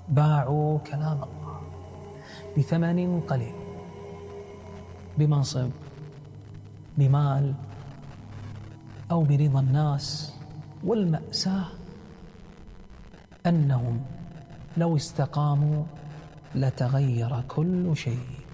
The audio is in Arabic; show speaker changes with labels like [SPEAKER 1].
[SPEAKER 1] باعوا كلام الله بثمن قليل، بمنصب، بمال، أو برضا الناس. والمأساة أنهم لو استقاموا لتغير كل شيء.